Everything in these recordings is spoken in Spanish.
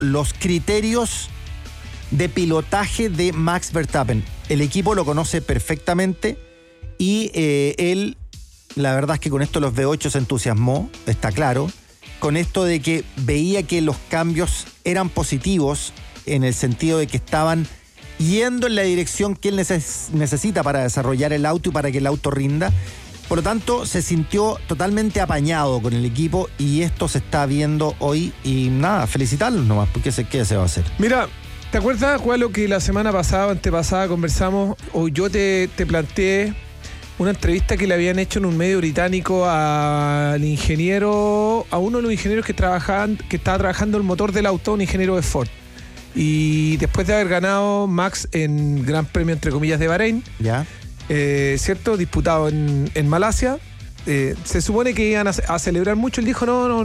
los criterios de pilotaje de Max Verstappen. El equipo lo conoce perfectamente y él, la verdad es que con esto los V8 se entusiasmó, está claro, con esto de que veía que los cambios eran positivos en el sentido de que estaban yendo en la dirección que él necesita para desarrollar el auto y para que el auto rinda. Por lo tanto, se sintió totalmente apañado con el equipo y esto se está viendo hoy y nada, felicitarlos nomás, porque ¿qué se va a hacer? Mira, ¿te acuerdas, Juan, lo que la semana pasada o antepasada conversamos, o yo te planteé una entrevista que le habían hecho en un medio británico al ingeniero, a uno de los ingenieros que estaba trabajando el motor del auto, un ingeniero de Ford? Y después de haber ganado Max en Gran Premio, entre comillas, de Bahrein, ¿ya? ¿Cierto? Disputado en Malasia. Se supone que iban a celebrar mucho. Él dijo,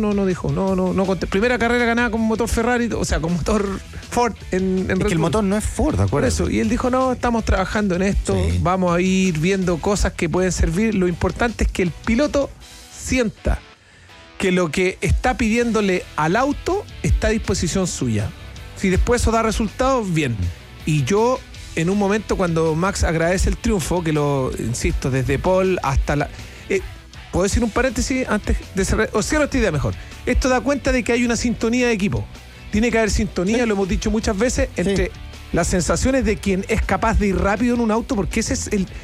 no. Primera carrera ganada con motor Ferrari, o sea, con motor Ford en Red Bull. Que el motor no es Ford, ¿de acuerdo? Por eso. Y él dijo, no, estamos trabajando en esto, sí. Vamos a ir viendo cosas que pueden servir. Lo importante es que el piloto sienta que lo que está pidiéndole al auto está a disposición suya. Si después eso da resultados, bien. Y yo, en un momento cuando Max agradece el triunfo, que lo, insisto, desde Paul hasta la... ¿Puedo decir un paréntesis antes de cerrar? O cierro esta idea mejor. Esto da cuenta de que hay una sintonía de equipo. Tiene que haber sintonía, sí. Lo hemos dicho muchas veces, entre las sensaciones de quien es capaz de ir rápido en un auto, porque ese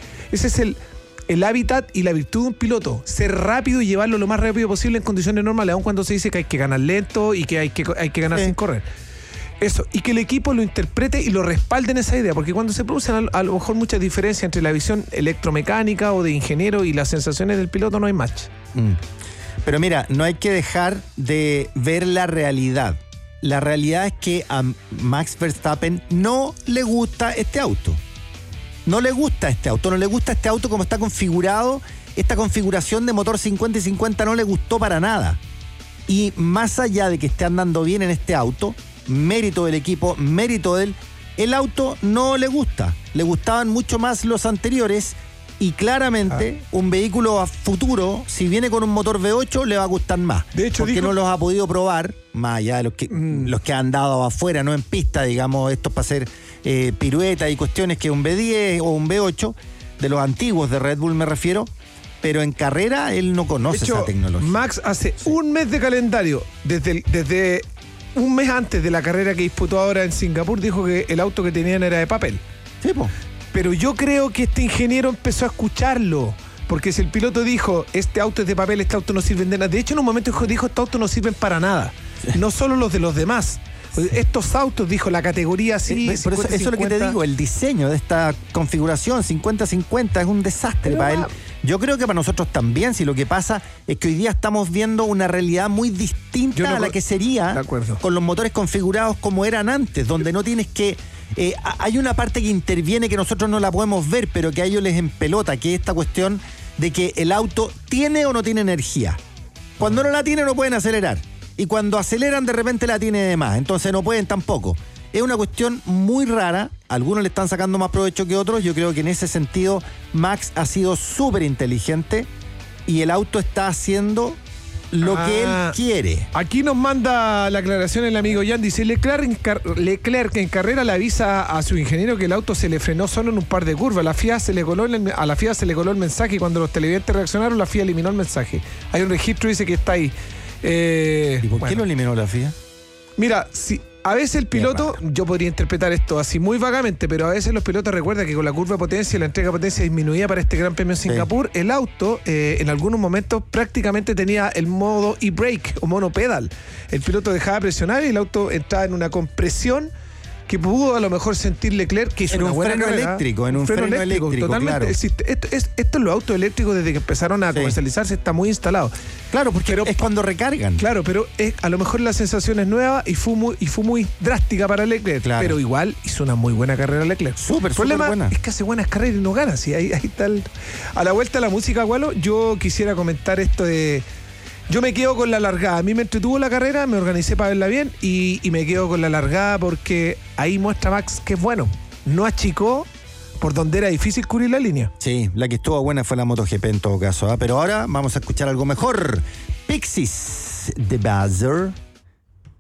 es el hábitat y la virtud de un piloto. Ser rápido y llevarlo lo más rápido posible en condiciones normales, aun cuando se dice que hay que ganar lento y que hay que ganar sin correr. Eso, y que el equipo lo interprete y lo respalde en esa idea, porque cuando se producen a lo mejor muchas diferencias entre la visión electromecánica o de ingeniero y las sensaciones del piloto, no hay match. Pero mira, no hay que dejar de ver la realidad. La realidad es que a Max Verstappen no le gusta este auto. No le gusta este auto como está configurado. Esta configuración de motor 50 y 50 no le gustó para nada. Y más allá de que esté andando bien en este auto, mérito del equipo, mérito de él, el auto no le gusta. Le gustaban mucho más los anteriores y claramente un vehículo a futuro, si viene con un motor V8, le va a gustar más. De hecho, porque no los ha podido probar, más allá de los que han dado afuera, no en pista, digamos, estos para hacer piruetas y cuestiones que un V10 o un V8, de los antiguos de Red Bull me refiero, pero en carrera él no conoce esa tecnología. Max hace un mes de calendario, desde un mes antes de la carrera que disputó ahora en Singapur, dijo que el auto que tenían era de papel. Sí, po. Pero yo creo que este ingeniero empezó a escucharlo. Porque si el piloto dijo, este auto es de papel, este auto no sirve de nada. De hecho, en un momento dijo, estos autos no sirven para nada. Sí. No solo los de los demás. Sí. Estos autos, dijo, la categoría así. Por eso es lo que te digo, el diseño de esta configuración 50-50 es un desastre para él. Yo creo que para nosotros también, si lo que pasa es que hoy día estamos viendo una realidad muy distinta a la que sería con los motores configurados como eran antes, donde no tienes que... hay una parte que interviene que nosotros no la podemos ver, pero que a ellos les empelota, que es esta cuestión de que el auto tiene o no tiene energía. Cuando no la tiene no pueden acelerar. Y cuando aceleran de repente la tiene de más, entonces no pueden tampoco. Es una cuestión muy rara, algunos le están sacando más provecho que otros. Yo creo que en ese sentido Max ha sido súper inteligente y el auto está haciendo lo que él quiere. Aquí nos manda la aclaración el amigo Jan, dice Leclerc en carrera le avisa a su ingeniero que el auto se le frenó solo en un par de curvas. A la FIA se le coló el mensaje y cuando los televidentes reaccionaron la FIA eliminó el mensaje. Hay un registro, dice que está ahí. ¿Y por qué lo eliminó la FIA? Mira, a veces el piloto, yo podría interpretar esto así muy vagamente, pero a veces los pilotos recuerdan que con la curva de potencia y la entrega de potencia disminuida para este Gran Premio en Singapur, el auto en algunos momentos prácticamente tenía el modo e-brake o monopedal. El piloto dejaba de presionar y el auto entraba en una compresión que pudo a lo mejor sentir Leclerc que hizo una buena carrera. En un freno eléctrico, totalmente. Claro. Esto en los autos eléctricos desde que empezaron a comercializarse está muy instalado. Claro, porque es cuando recargan. Claro, pero a lo mejor la sensación es nueva y fue muy drástica para Leclerc. Claro. Pero igual hizo una muy buena carrera Leclerc. Súper buena. El problema es que hace buenas carreras y no gana. Sí, ahí está a la vuelta de la música, Gualo, yo quisiera comentar esto de... Yo me quedo con la largada. A mí me entretuvo la carrera, me organicé para verla bien y me quedo con la largada porque ahí muestra Max que es bueno. No achicó por donde era difícil cubrir la línea. Sí, la que estuvo buena fue la MotoGP en todo caso. Pero ahora vamos a escuchar algo mejor. Pixies, The Buzzer.